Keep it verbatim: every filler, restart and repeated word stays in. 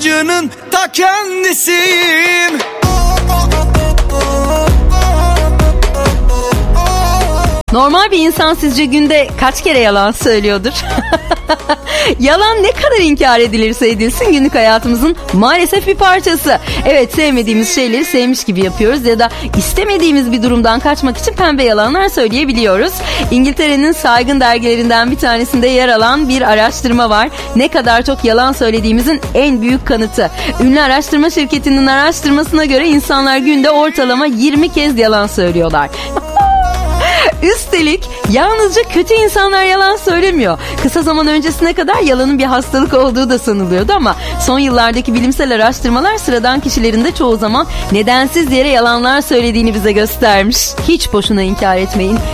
acının ta kendisiyim. Normal bir insan sizce günde kaç kere yalan söylüyordur? Yalan ne kadar inkar edilirse edilsin günlük hayatımızın maalesef bir parçası. Evet, sevmediğimiz şeyleri sevmiş gibi yapıyoruz ya da istemediğimiz bir durumdan kaçmak için pembe yalanlar söyleyebiliyoruz. İngiltere'nin saygın dergilerinden bir tanesinde yer alan bir araştırma var. Ne kadar çok yalan söylediğimizin en büyük kanıtı. Ünlü araştırma şirketinin araştırmasına göre insanlar günde ortalama yirmi kez yalan söylüyorlar. Üstelik yalnızca kötü insanlar yalan söylemiyor. Kısa zaman öncesine kadar yalanın bir hastalık olduğu da sanılıyordu ama son yıllardaki bilimsel araştırmalar sıradan kişilerin de çoğu zaman nedensiz yere yalanlar söylediğini bize göstermiş. Hiç boşuna inkar etmeyin.